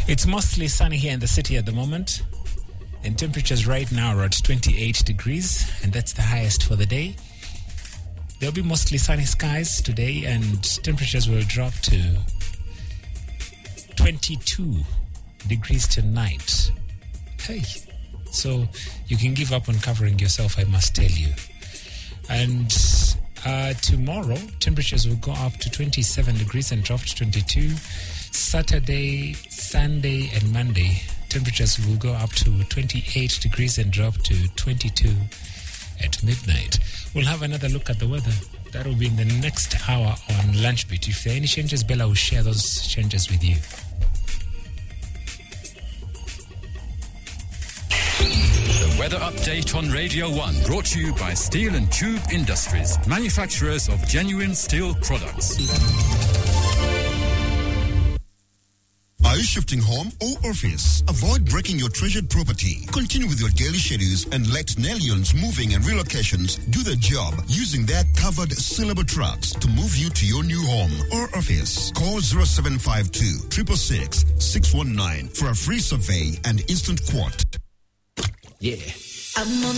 It's mostly sunny here in the city at the moment. And temperatures right now are at 28 degrees, and that's the highest for the day. There'll be mostly sunny skies today, and temperatures will drop to 22 degrees tonight. Hey, so you can give up on covering yourself, I must tell you. And tomorrow, temperatures will go up to 27 degrees and drop to 22. Saturday, Sunday, and Monday, temperatures will go up to 28 degrees and drop to 22 at midnight. We'll have another look at the weather. That will be in the next hour on Lunch Beat. If there are any changes, Bella will share those changes with you. The weather update on Radio 1, brought to you by Steel and Tube Industries, manufacturers of genuine steel products. Are you shifting home or office? Avoid breaking your treasured property. Continue with your daily schedules and let Nellions Moving and Relocations do the job using their covered sellable trucks to move you to your new home or office. Call 0752 666 619 for a free survey and instant quote. Yeah.